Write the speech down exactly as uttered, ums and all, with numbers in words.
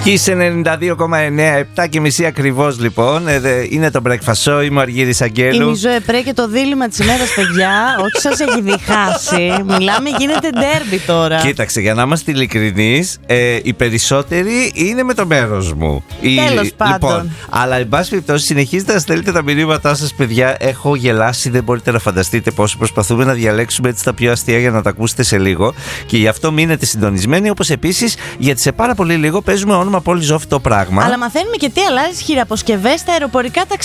Kiss ενενήντα δύο κόμμα εννέα, επτά και μισή ακριβώς λοιπόν. Είναι το Breakfast Show, είμαι ο Αργύρης Αγγέλου. Είναι η Ζωεπρέ και το δίλημμα της ημέρας, παιδιά. Όχι σας έχει διχάσει. Μιλάμε, γίνεται ντέρμπι τώρα. Κοίταξε, για να είμαστε ειλικρινείς, ε, οι περισσότεροι είναι με το μέρος μου. Τέλος η... πάντων. Λοιπόν, αλλά εν πάση περιπτώσει, συνεχίζετε να στέλνετε τα μηνύματά σας, παιδιά. Έχω γελάσει, δεν μπορείτε να φανταστείτε πόσο προσπαθούμε να διαλέξουμε έτσι τα πιο αστεία για να τα ακούσετε σε λίγο. Και γι' αυτό μείνετε συντονισμένοι. Όπως επίσης, γιατί σε πάρα πολύ λίγο παίζουμε όνομα Πόλη Ζόφι το πράγμα. Αλλά μαθαίνουμε και τι αλλάζει χειραποσκευές στα αεροπορικά ταξίδια.